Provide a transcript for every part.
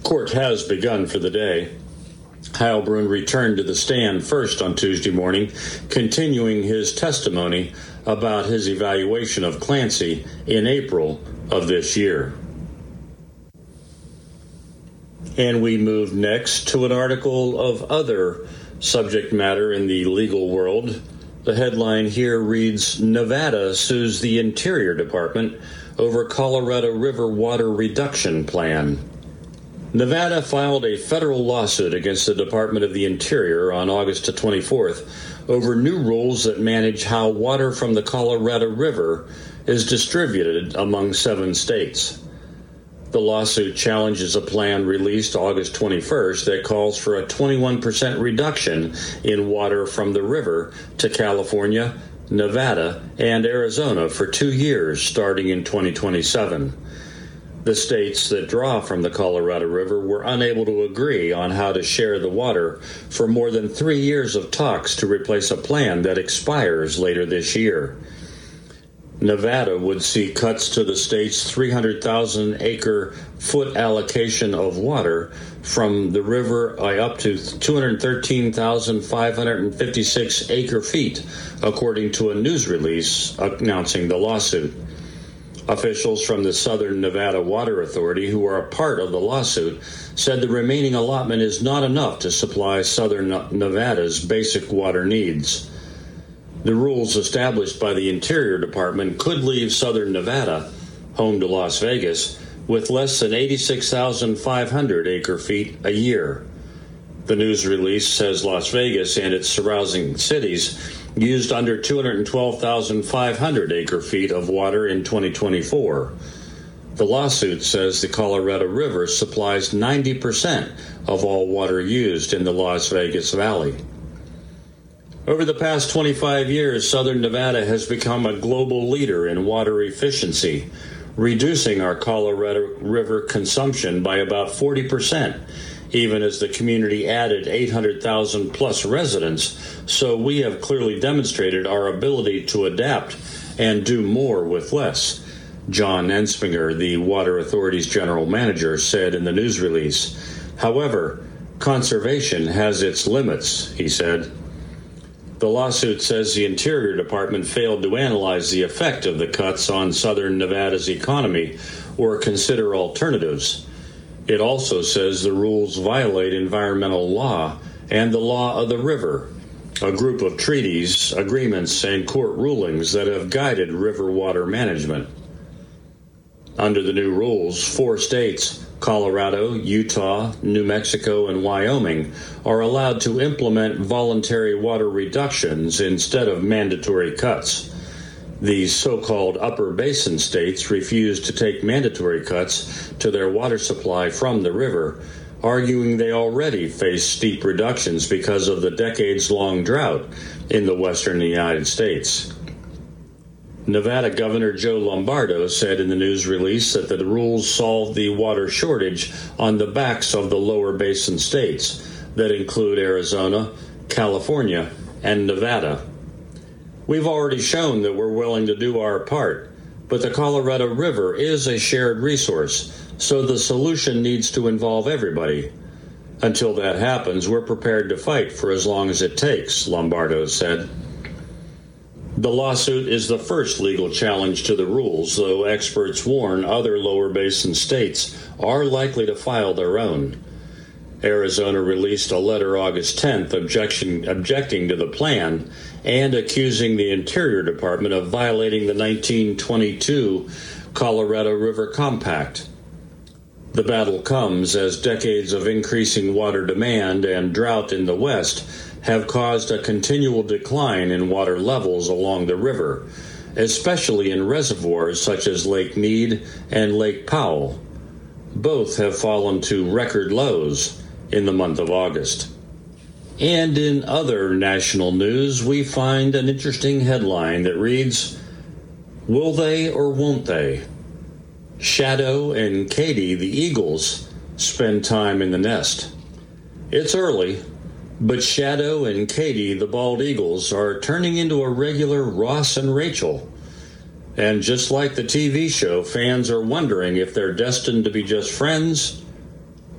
Court has begun for the day. Heilbrunn returned to the stand first on Tuesday morning, continuing his testimony about his evaluation of Clancy in April of this year. And we move next to an article of other subject matter in the legal world. The headline here reads, Nevada sues the Interior Department over Colorado River water reduction plan. Nevada filed a federal lawsuit against the Department of the Interior on August 24th over new rules that manage how water from the Colorado River is distributed among 7 states. The lawsuit challenges a plan released August 21st that calls for a 21% reduction in water from the river to California, Nevada, and Arizona for 2 years starting in 2027. The states that draw from the Colorado River were unable to agree on how to share the water for more than 3 years of talks to replace a plan that expires later this year. Nevada would see cuts to the state's 300,000 acre foot allocation of water from the river by up to 213,556 acre feet, according to a news release announcing the lawsuit. Officials from the Southern Nevada Water Authority, who are a part of the lawsuit, said the remaining allotment is not enough to supply Southern Nevada's basic water needs. The rules established by the Interior Department could leave Southern Nevada, home to Las Vegas, with less than 86,500 acre feet a year. The news release says Las Vegas and its surrounding cities used under 212,500 acre feet of water in 2024. The lawsuit says the Colorado River supplies 90% of all water used in the Las Vegas Valley. Over the past 25 years, Southern Nevada has become a global leader in water efficiency, reducing our Colorado River consumption by about 40%. Even as the community added 800,000 plus residents, so we have clearly demonstrated our ability to adapt and do more with less, John Ensminger, the Water Authority's general manager, said in the news release. However, conservation has its limits, he said. The lawsuit says the Interior Department failed to analyze the effect of the cuts on Southern Nevada's economy or consider alternatives. It also says the rules violate environmental law and the law of the river, a group of treaties, agreements, and court rulings that have guided river water management. Under the new rules, 4 states, Colorado, Utah, New Mexico, and Wyoming, are allowed to implement voluntary water reductions instead of mandatory cuts. These so-called upper basin states refused to take mandatory cuts to their water supply from the river, arguing they already face steep reductions because of the decades-long drought in the western United States. Nevada Governor Joe Lombardo said in the news release that the rules solved the water shortage on the backs of the lower basin states that include Arizona, California, and Nevada. We've already shown that we're willing to do our part, but the Colorado River is a shared resource, so the solution needs to involve everybody. Until that happens, we're prepared to fight for as long as it takes, Lombardo said. The lawsuit is the first legal challenge to the rules, though experts warn other lower basin states are likely to file their own. Arizona released a letter August 10th objecting to the plan and accusing the Interior Department of violating the 1922 Colorado River Compact. The battle comes as decades of increasing water demand and drought in the West have caused a continual decline in water levels along the river, especially in reservoirs such as Lake Mead and Lake Powell. Both have fallen to record lows in the month of August. And in other national news, we find an interesting headline that reads, Will they or won't they? Shadow and Katie, the Eagles, spend time in the nest. It's early, but Shadow and Katie, the bald eagles, are turning into a regular Ross and Rachel. And just like the TV show, fans are wondering if they're destined to be just friends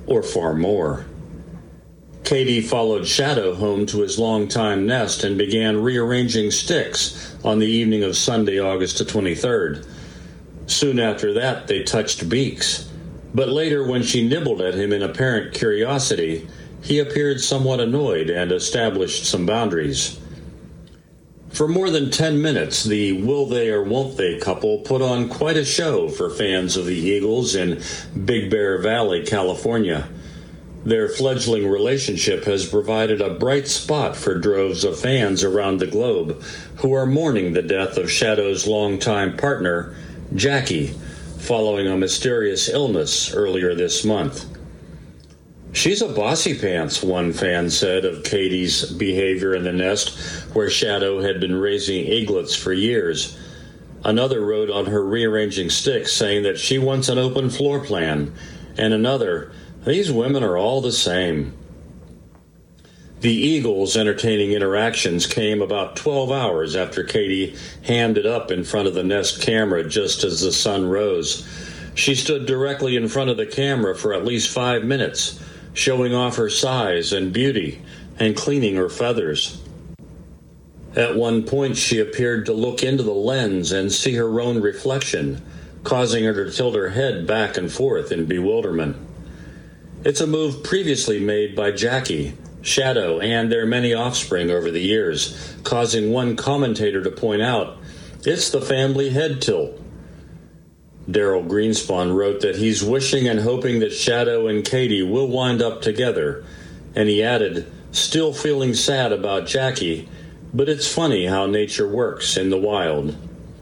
or far more. Katie followed Shadow home to his longtime nest and began rearranging sticks on the evening of Sunday, August the 23rd. Soon after that, they touched beaks. But later, when she nibbled at him in apparent curiosity, he appeared somewhat annoyed and established some boundaries. For more than 10 minutes, the will they or won't they couple put on quite a show for fans of the Eagles in Big Bear Valley, California. Their fledgling relationship has provided a bright spot for droves of fans around the globe who are mourning the death of Shadow's longtime partner, Jackie, following a mysterious illness earlier this month. "She's a bossy pants," one fan said of Katie's behavior in the nest where Shadow had been raising eaglets for years. Another wrote on her rearranging sticks saying that she wants an open floor plan, and another, "These women are all the same." The Eagles' entertaining interactions came about 12 hours after Katie hammed up in front of the nest camera just as the sun rose. She stood directly in front of the camera for at least 5 minutes, showing off her size and beauty and cleaning her feathers. At one point, she appeared to look into the lens and see her own reflection, causing her to tilt her head back and forth in bewilderment. It's a move previously made by Jackie, Shadow, and their many offspring over the years, causing one commentator to point out, "It's the family head tilt." Daryl Greenspan wrote that he's wishing and hoping that Shadow and Katie will wind up together, and he added, "Still feeling sad about Jackie, but it's funny how nature works in the wild."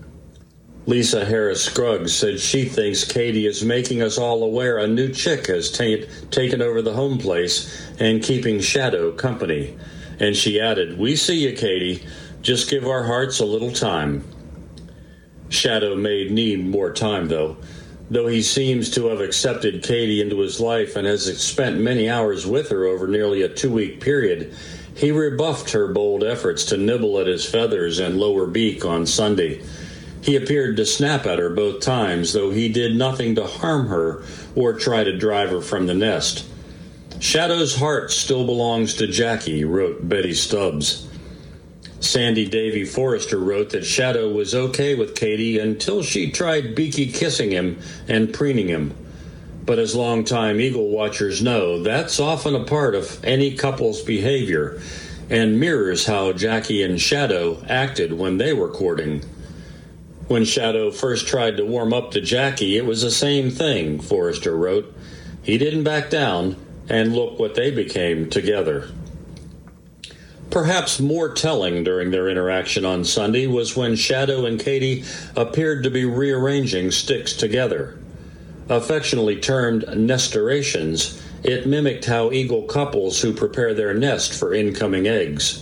Lisa Harris Scruggs said she thinks Katie is making us all aware a new chick has taken over the home place and keeping Shadow company. And she added, "We see you, Katie. Just give our hearts a little time." Shadow may need more time, though he seems to have accepted Katie into his life and has spent many hours with her over nearly a 2-week period. He rebuffed her bold efforts to nibble at his feathers and lower beak on Sunday. He appeared to snap at her both times, though he did nothing to harm her or try to drive her from the nest. "Shadow's heart still belongs to Jackie," wrote Betty Stubbs. Sandy Davy Forrester wrote that Shadow was okay with Katie until she tried beaky kissing him and preening him. But as longtime eagle watchers know, that's often a part of any couple's behavior and mirrors how Jackie and Shadow acted when they were courting. When Shadow first tried to warm up to Jackie, it was the same thing, Forrester wrote. He didn't back down, and look what they became together. Perhaps more telling during their interaction on Sunday was when Shadow and Katie appeared to be rearranging sticks together. Affectionately termed nestorations, it mimicked how eagle couples who prepare their nest for incoming eggs.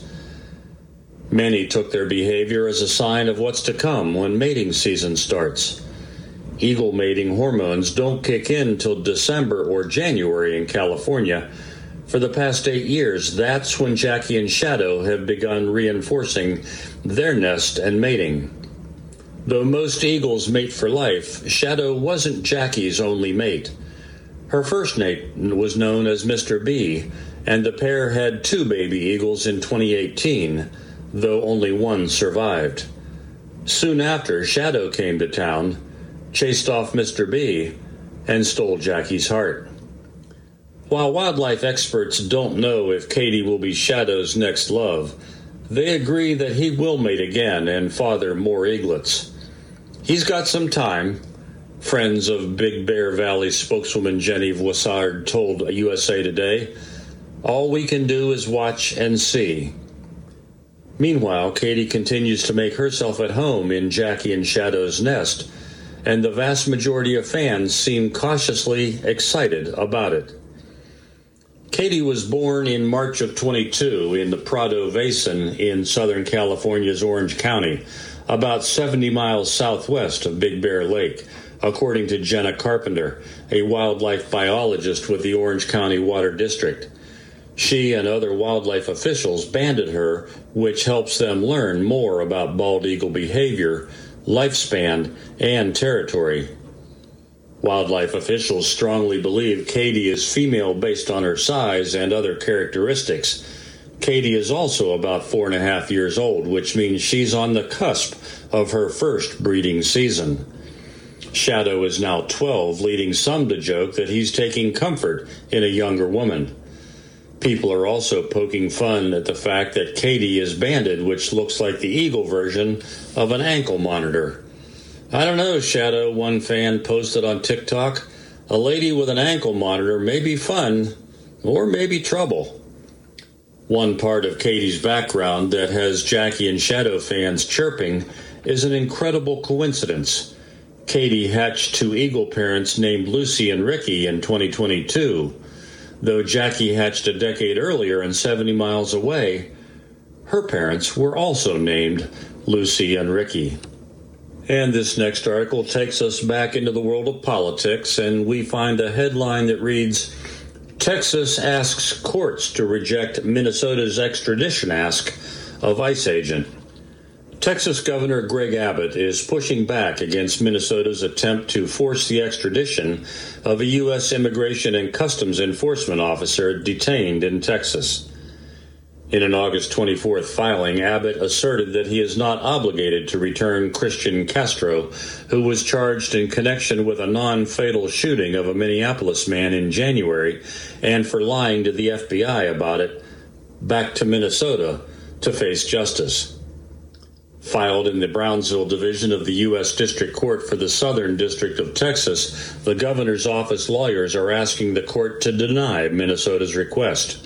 Many took their behavior as a sign of what's to come when mating season starts. Eagle mating hormones don't kick in till December or January in California. For the past 8 years, that's when Jackie and Shadow have begun reinforcing their nest and mating. Though most eagles mate for life, Shadow wasn't Jackie's only mate. Her first mate was known as Mr. B, and the pair had 2 baby eagles in 2018, though only one survived. Soon after, Shadow came to town, chased off Mr. B, and stole Jackie's heart. While wildlife experts don't know if Katie will be Shadow's next love, they agree that he will mate again and father more eaglets. He's got some time, Friends of Big Bear Valley spokeswoman Jenny Voissard told USA Today. All we can do is watch and see. Meanwhile, Katie continues to make herself at home in Jackie and Shadow's nest, and the vast majority of fans seem cautiously excited about it. Katie was born in March of 22 in the Prado Basin in Southern California's Orange County, about 70 miles southwest of Big Bear Lake, according to Jenna Carpenter, a wildlife biologist with the Orange County Water District. She and other wildlife officials banded her, which helps them learn more about bald eagle behavior, lifespan, and territory. Wildlife officials strongly believe Katie is female based on her size and other characteristics. Katie is also about 4.5 years old, which means she's on the cusp of her first breeding season. Shadow is now 12, leading some to joke that he's taking comfort in a younger woman. People are also poking fun at the fact that Katie is banded, which looks like the eagle version of an ankle monitor. I don't know, Shadow, one fan posted on TikTok. A lady with an ankle monitor may be fun, or maybe trouble. One part of Katie's background that has Jackie and Shadow fans chirping is an incredible coincidence. Katie hatched two eagle parents named Lucy and Ricky in 2022. Though Jackie hatched a decade earlier and 70 miles away, her parents were also named Lucy and Ricky. And this next article takes us back into the world of politics, and we find a headline that reads, Texas asks courts to reject Minnesota's extradition ask of ICE agent. Texas Governor Greg Abbott is pushing back against Minnesota's attempt to force the extradition of a U.S. Immigration and Customs Enforcement officer detained in Texas. In an August 24th filing, Abbott asserted that he is not obligated to return Christian Castro, who was charged in connection with a non-fatal shooting of a Minneapolis man in January and for lying to the FBI about it, back to Minnesota to face justice. Filed in the Brownsville Division of the U.S. District Court for the Southern District of Texas, the governor's office lawyers are asking the court to deny Minnesota's request.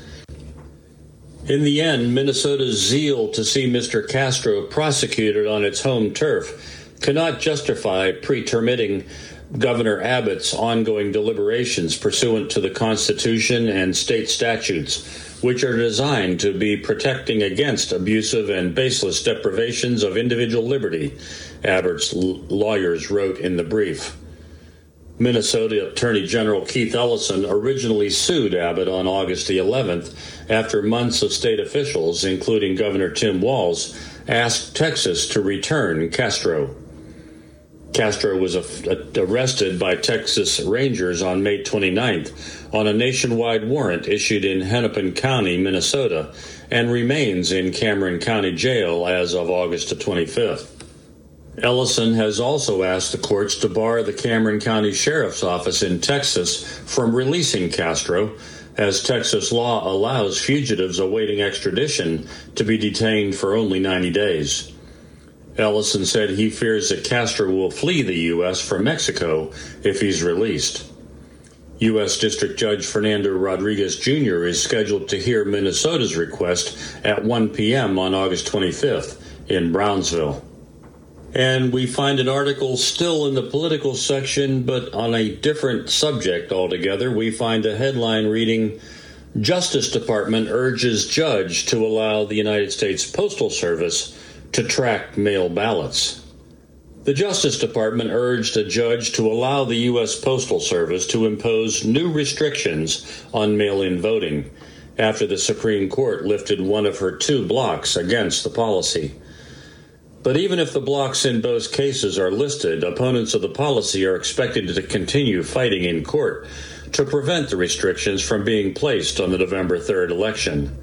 In the end, Minnesota's zeal to see Mr. Castro prosecuted on its home turf cannot justify pretermitting Governor Abbott's ongoing deliberations pursuant to the Constitution and state statutes, which are designed to be protecting against abusive and baseless deprivations of individual liberty, Abbott's lawyers wrote in the brief. Minnesota Attorney General Keith Ellison originally sued Abbott on August the 11th after months of state officials, including Governor Tim Walz, asked Texas to return Castro. Castro was arrested by Texas Rangers on May 29th on a nationwide warrant issued in Hennepin County, Minnesota, and remains in Cameron County Jail as of August the 25th. Ellison has also asked the courts to bar the Cameron County Sheriff's Office in Texas from releasing Castro, as Texas law allows fugitives awaiting extradition to be detained for only 90 days. Ellison said he fears that Castro will flee the U.S. from Mexico if he's released. U.S. District Judge Fernando Rodriguez Jr. is scheduled to hear Minnesota's request at 1 p.m. on August 25th in Brownsville. And we find an article still in the political section, but on a different subject altogether. We find a headline reading, Justice Department urges judge to allow the United States Postal Service to track mail ballots. The Justice Department urged a judge to allow the U.S. Postal Service to impose new restrictions on mail-in voting after the Supreme Court lifted one of her two blocks against the policy. But even if the blocks in both cases are listed, opponents of the policy are expected to continue fighting in court to prevent the restrictions from being placed on the November 3rd election.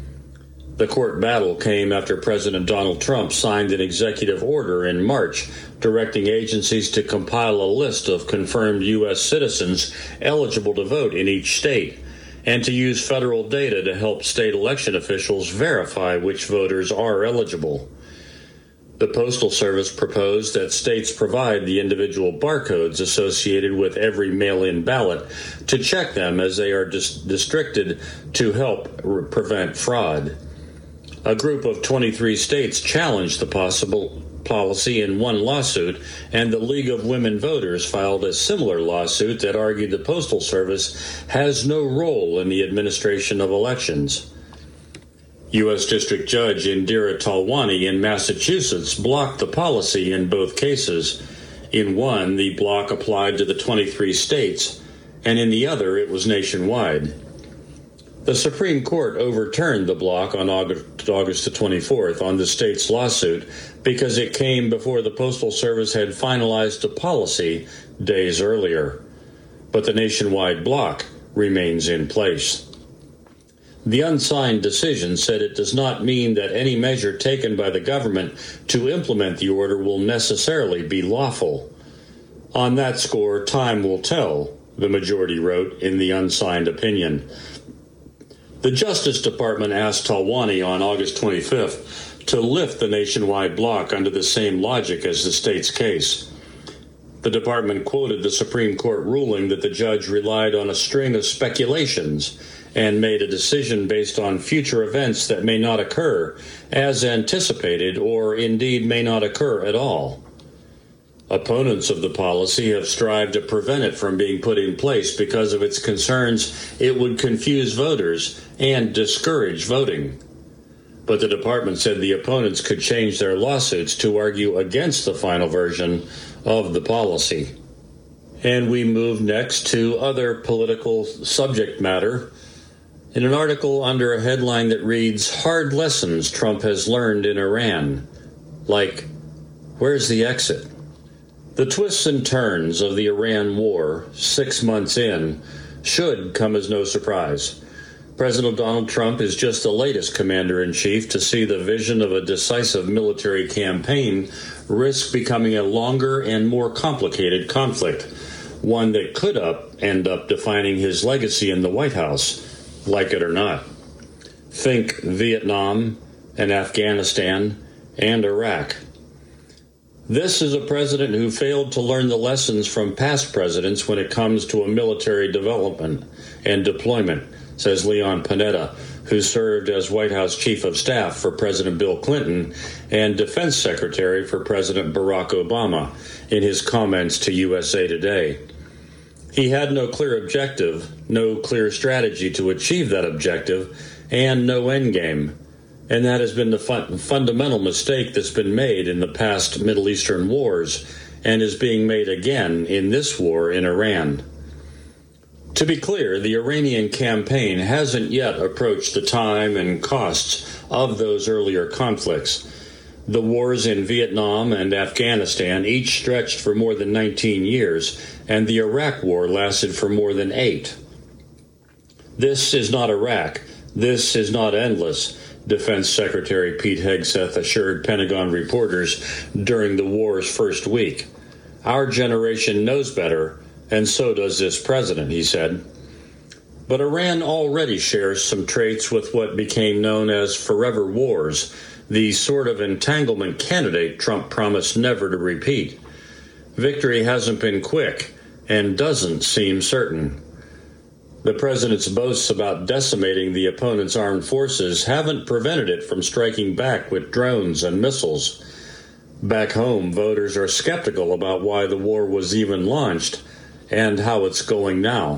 The court battle came after President Donald Trump signed an executive order in March directing agencies to compile a list of confirmed U.S. citizens eligible to vote in each state and to use federal data to help state election officials verify which voters are eligible. The Postal Service proposed that states provide the individual barcodes associated with every mail-in ballot to check them as they are districted to help prevent fraud. A group of 23 states challenged the possible policy in one lawsuit, and the League of Women Voters filed a similar lawsuit that argued the Postal Service has no role in the administration of elections. U.S. District Judge Indira Talwani in Massachusetts blocked the policy in both cases. In one, the block applied to the 23 states, and in the other, it was nationwide. The Supreme Court overturned the block on August the 24th on the state's lawsuit because it came before the Postal Service had finalized a policy days earlier. But the nationwide block remains in place. The unsigned decision said it does not mean that any measure taken by the government to implement the order will necessarily be lawful. On that score, time will tell, the majority wrote in the unsigned opinion. The Justice Department asked Talwani on August 25th to lift the nationwide block under the same logic as the state's case. The department quoted the Supreme Court ruling that the judge relied on a string of speculations and made a decision based on future events that may not occur as anticipated or indeed may not occur at all. Opponents of the policy have strived to prevent it from being put in place because of its concerns it would confuse voters and discourage voting. But the department said the opponents could change their lawsuits to argue against the final version of the policy. And we move next to other political subject matter. In an article under a headline that reads, "Hard Lessons Trump Has Learned in Iran," like, where's the exit? The twists and turns of the Iran war, 6 months in, should come as no surprise. President Donald Trump is just the latest commander-in-chief to see the vision of a decisive military campaign risk becoming a longer and more complicated conflict, one that could end up defining his legacy in the White House, like it or not. Think Vietnam and Afghanistan and Iraq. This is a president who failed to learn the lessons from past presidents when it comes to a military development and deployment, says Leon Panetta, who served as White House Chief of Staff for President Bill Clinton and Defense Secretary for President Barack Obama, in his comments to USA Today. He had no clear objective, no clear strategy to achieve that objective, and no endgame. And that has been the fundamental mistake that's been made in the past Middle Eastern wars and is being made again in this war in Iran. To be clear, the Iranian campaign hasn't yet approached the time and costs of those earlier conflicts. The wars in Vietnam and Afghanistan each stretched for more than 19 years, and the Iraq War lasted for more than 8. This is not Iraq. This is not endless, Defense Secretary Pete Hegseth assured Pentagon reporters during the war's first week. Our generation knows better, and so does this president, he said. But Iran already shares some traits with what became known as forever wars, the sort of entanglement candidate Trump promised never to repeat. Victory hasn't been quick and doesn't seem certain. The president's boasts about decimating the opponent's armed forces haven't prevented it from striking back with drones and missiles. Back home, voters are skeptical about why the war was even launched and how it's going now.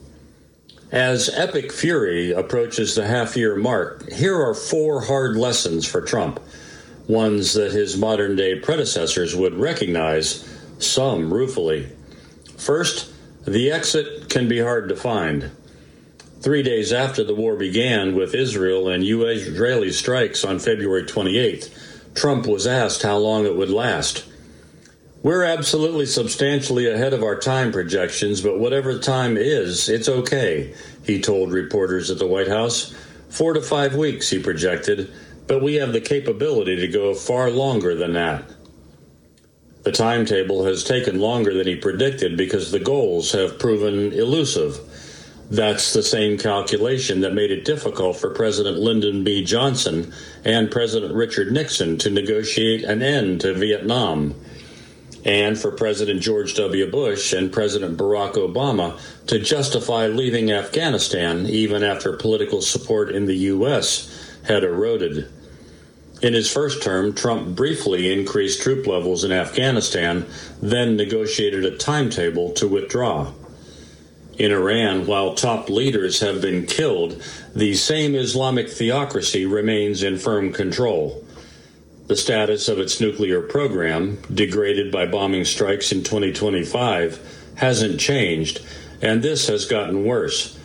As epic fury approaches the half-year mark, here are 4 hard lessons for Trump, ones that his modern-day predecessors would recognize, some ruefully. First, the exit can be hard to find. 3 days after the war began with Israel and Israeli strikes on February 28th, Trump was asked how long it would last. We're absolutely substantially ahead of our time projections, but whatever the time is, it's okay, he told reporters at the White House. 4 to 5 weeks, he projected, but we have the capability to go far longer than that. The timetable has taken longer than he predicted because the goals have proven elusive. That's the same calculation that made it difficult for President Lyndon B. Johnson and President Richard Nixon to negotiate an end to Vietnam, and for President George W. Bush and President Barack Obama to justify leaving Afghanistan even after political support in the U.S. had eroded. In his first term, Trump briefly increased troop levels in Afghanistan, then negotiated a timetable to withdraw. In Iran, while top leaders have been killed, the same Islamic theocracy remains in firm control. The status of its nuclear program, degraded by bombing strikes in 2025, hasn't changed, and this has gotten worse.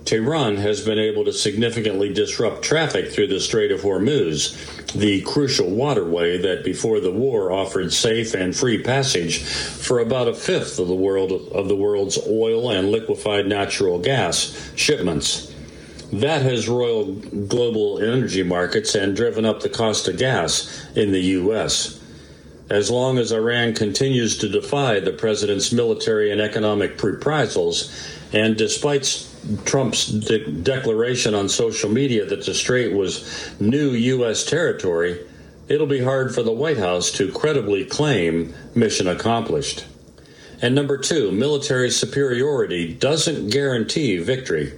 Tehran has been able to significantly disrupt traffic through the Strait of Hormuz, the crucial waterway that before the war offered safe and free passage for about a fifth of the world's oil and liquefied natural gas shipments. That has roiled global energy markets and driven up the cost of gas in the U.S. As long as Iran continues to defy the president's military and economic reprisals, and despite Trump's declaration on social media that the strait was new U.S. territory, it'll be hard for the White House to credibly claim mission accomplished. And number two, military superiority doesn't guarantee victory.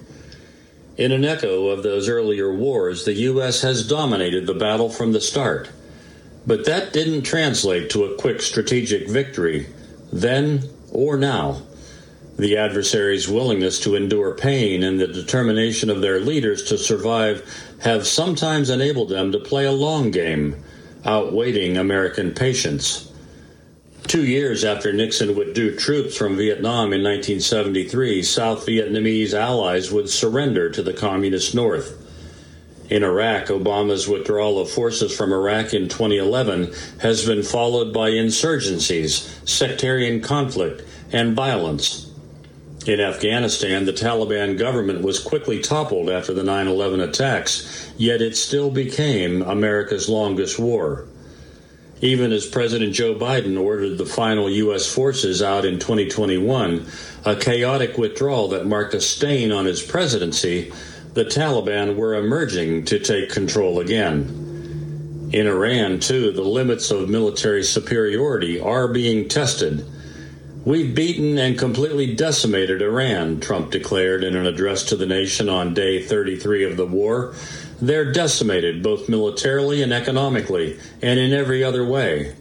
In an echo of those earlier wars, the U.S. has dominated the battle from the start. But that didn't translate to a quick strategic victory, then or now. The adversary's willingness to endure pain and the determination of their leaders to survive have sometimes enabled them to play a long game, outweighing American patience. 2 years after Nixon withdrew troops from Vietnam in 1973, South Vietnamese allies would surrender to the Communist North. In Iraq, Obama's withdrawal of forces from Iraq in 2011 has been followed by insurgencies, sectarian conflict, and violence. In Afghanistan, the Taliban government was quickly toppled after the 9/11 attacks, yet it still became America's longest war. Even as President Joe Biden ordered the final U.S. forces out in 2021, a chaotic withdrawal that marked a stain on his presidency, the Taliban were emerging to take control again. In Iran, too, the limits of military superiority are being tested. We've beaten and completely decimated Iran, Trump declared in an address to the nation on day 33 of the war. They're decimated both militarily and economically, and in every other way.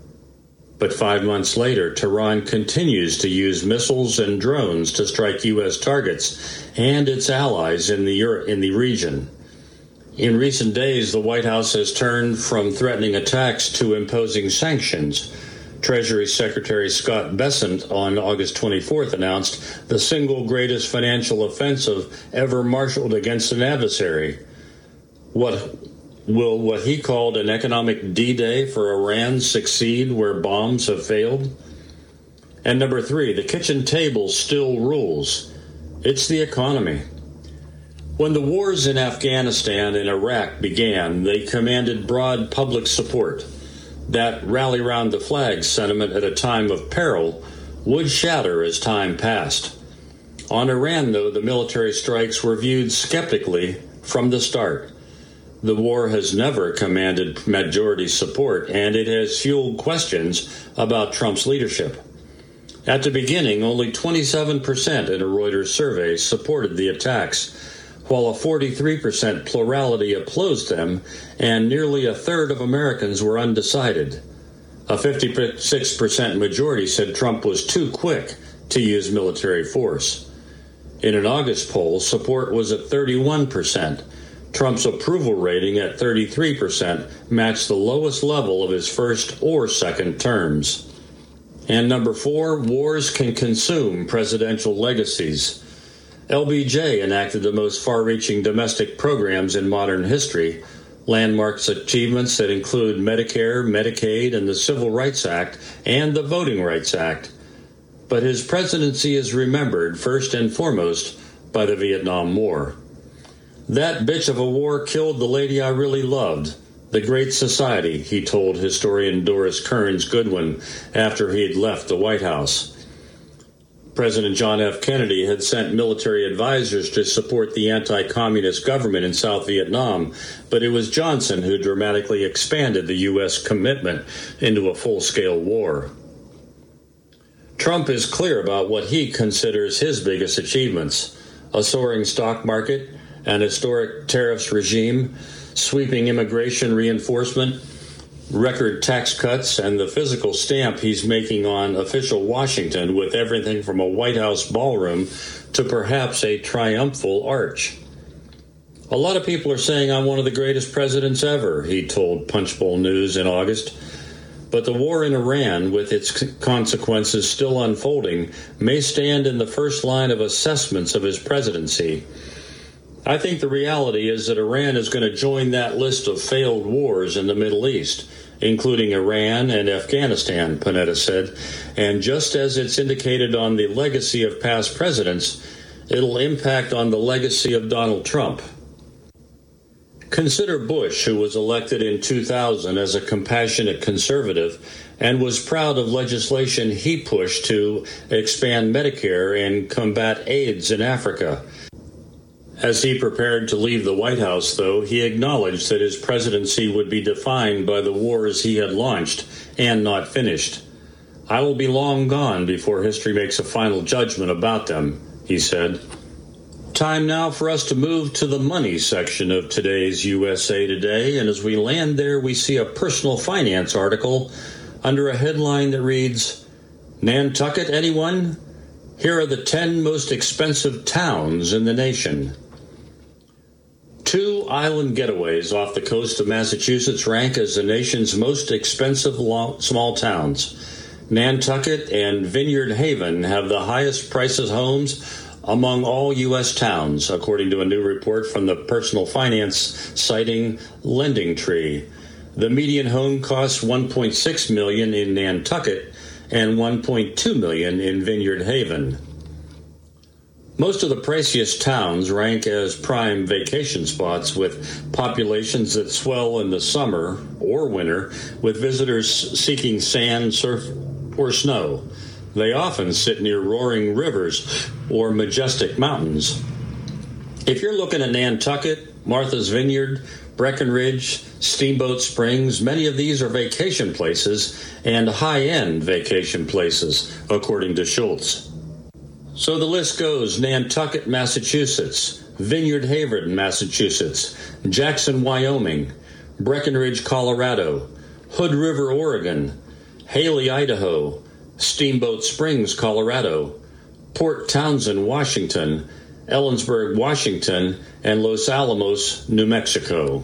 But 5 months later, Tehran continues to use missiles and drones to strike U.S. targets and its allies in the region. In recent days, the White House has turned from threatening attacks to imposing sanctions. Treasury Secretary Scott Bessent on August 24th announced the single greatest financial offensive ever marshaled against an adversary. Will what he called an economic D-Day for Iran succeed where bombs have failed? And number three, the kitchen table still rules. It's the economy. When the wars in Afghanistan and Iraq began, they commanded broad public support. That rally round the flag sentiment at a time of peril would shatter as time passed. On Iran, though, the military strikes were viewed skeptically from the start. The war has never commanded majority support, and it has fueled questions about Trump's leadership. At the beginning, only 27% in a Reuters survey supported the attacks, while a 43% plurality opposed them, and nearly a third of Americans were undecided. A 56% majority said Trump was too quick to use military force. In an August poll, support was at 31%. Trump's approval rating at 33% matched the lowest level of his first or second terms. And number four, wars can consume presidential legacies. LBJ enacted the most far-reaching domestic programs in modern history, landmark achievements that include Medicare, Medicaid, and the Civil Rights Act and the Voting Rights Act. But his presidency is remembered first and foremost by the Vietnam War. That bitch of a war killed the lady I really loved, the Great Society, he told historian Doris Kearns Goodwin after he had left the White House. President John F. Kennedy had sent military advisors to support the anti-communist government in South Vietnam, but it was Johnson who dramatically expanded the U.S. commitment into a full-scale war. Trump is clear about what he considers his biggest achievements: a soaring stock market, an historic tariffs regime, sweeping immigration reinforcement, record tax cuts, and the physical stamp he's making on official Washington with everything from a White House ballroom to perhaps a triumphal arch. A lot of people are saying I'm one of the greatest presidents ever, he told Punchbowl News in August. But the war in Iran, with its consequences still unfolding, may stand in the first line of assessments of his presidency. I think the reality is that Iran is going to join that list of failed wars in the Middle East, including Iran and Afghanistan, Panetta said. And just as it's indicated on the legacy of past presidents, it'll impact on the legacy of Donald Trump. Consider Bush, who was elected in 2000 as a compassionate conservative and was proud of legislation he pushed to expand Medicare and combat AIDS in Africa. As he prepared to leave the White House, though, he acknowledged that his presidency would be defined by the wars he had launched and not finished. I will be long gone before history makes a final judgment about them, he said. Time now for us to move to the money section of today's USA Today, and as we land there, we see a personal finance article under a headline that reads, Nantucket, anyone? Here are the 10 most expensive towns in the nation. 2 island getaways off the coast of Massachusetts rank as the nation's most expensive small towns. Nantucket and Vineyard Haven have the highest prices homes among all U.S. towns, according to a new report from the personal finance citing LendingTree. The median home costs $1.6 million in Nantucket and $1.2 million in Vineyard Haven. Most of the priciest towns rank as prime vacation spots with populations that swell in the summer or winter with visitors seeking sand, surf, or snow. They often sit near roaring rivers or majestic mountains. If you're looking at Nantucket, Martha's Vineyard, Breckenridge, Steamboat Springs, many of these are vacation places and high-end vacation places, according to Schultz. So the list goes: Nantucket, Massachusetts, Vineyard Haven, Massachusetts, Jackson, Wyoming, Breckenridge, Colorado, Hood River, Oregon, Haley, Idaho, Steamboat Springs, Colorado, Port Townsend, Washington, Ellensburg, Washington, and Los Alamos, New Mexico.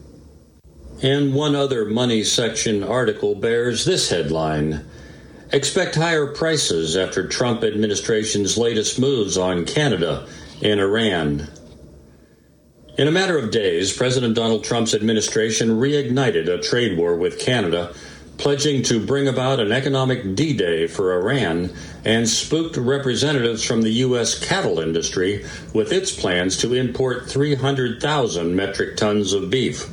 And one other money section article bears this headline: Expect higher prices after Trump administration's latest moves on Canada and Iran. In a matter of days, President Donald Trump's administration reignited a trade war with Canada, pledging to bring about an economic D-Day for Iran, and spooked representatives from the U.S. cattle industry with its plans to import 300,000 metric tons of beef.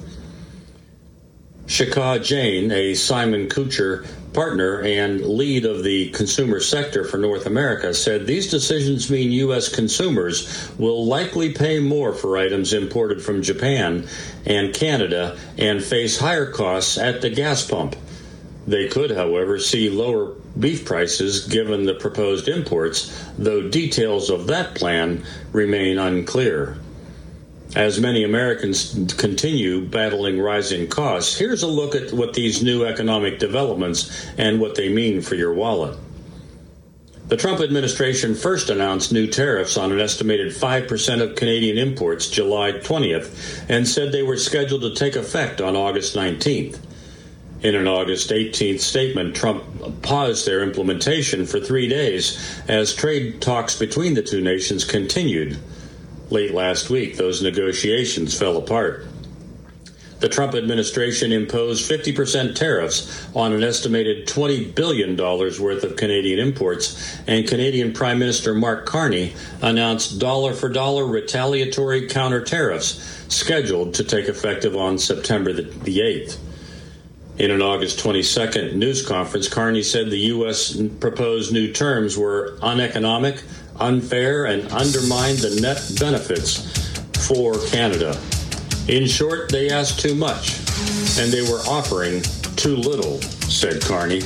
Shikha Jain, a Simon Kucher partner and lead of the consumer sector for North America, said these decisions mean U.S. consumers will likely pay more for items imported from Japan and Canada and face higher costs at the gas pump. They could, however, see lower beef prices given the proposed imports, though details of that plan remain unclear. As many Americans continue battling rising costs, here's a look at what these new economic developments and what they mean for your wallet. The Trump administration first announced new tariffs on an estimated 5% of Canadian imports July 20th and said they were scheduled to take effect on August 19th. In an August 18th statement, Trump paused their implementation for 3 days as trade talks between the two nations continued. Late last week, those negotiations fell apart. The Trump administration imposed 50% tariffs on an estimated $20 billion worth of Canadian imports, and Canadian Prime Minister Mark Carney announced dollar-for-dollar retaliatory counter-tariffs scheduled to take effect on September the 8th. In an August 22nd news conference, Carney said the U.S. proposed new terms were uneconomic, unfair, and undermined the net benefits for Canada. In short, they asked too much, and they were offering too little, said Carney.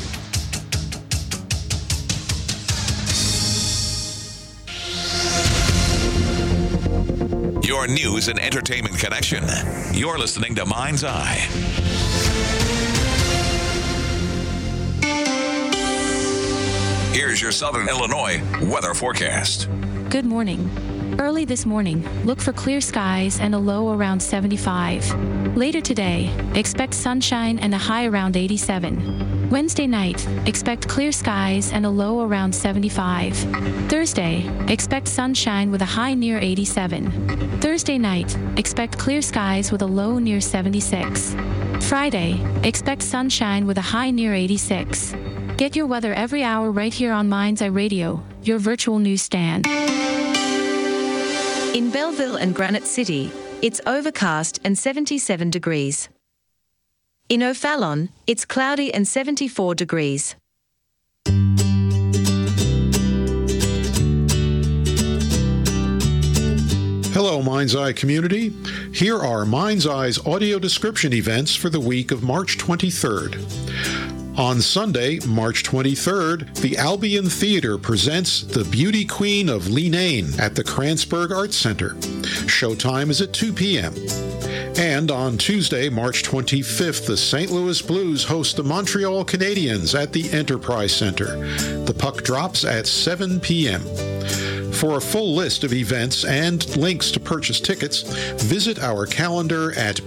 Your news and entertainment connection. You're listening to Mind's Eye. Here's your Southern Illinois weather forecast. Good morning. Early this morning, look for clear skies and a low around 75. Later today, expect sunshine and a high around 87. Wednesday night, expect clear skies and a low around 75. Thursday, expect sunshine with a high near 87. Thursday night, expect clear skies with a low near 76. Friday, expect sunshine with a high near 86. Get your weather every hour right here on Mind's Eye Radio, your virtual newsstand. In Belleville and Granite City, it's overcast and 77 degrees. In O'Fallon, it's cloudy and 74 degrees. Hello, Mind's Eye community. Here are Mind's Eye's audio description events for the week of March 23rd. On Sunday, March 23rd, the Albion Theater presents The Beauty Queen of Leenane at the Kranzberg Arts Center. Showtime is at 2 p.m. And on Tuesday, March 25th, the St. Louis Blues host the Montreal Canadiens at the Enterprise Center. The puck drops at 7 p.m. For a full list of events and links to purchase tickets, visit our calendar at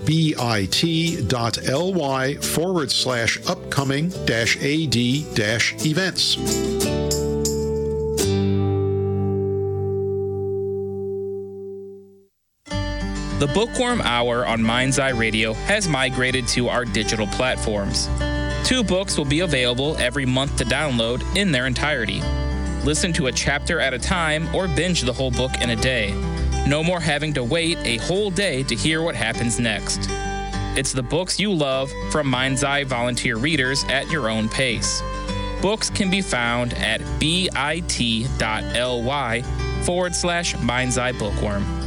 bit.ly/upcoming-ad-events. The Bookworm Hour on Mind's Eye Radio has migrated to our digital platforms. 2 books will be available every month to download in their entirety. Listen to a chapter at a time or binge the whole book in a day. No more having to wait a whole day to hear what happens next. It's the books you love from Mind's Eye volunteer readers at your own pace. Books can be found at bit.ly/Mind's Eye Bookworm.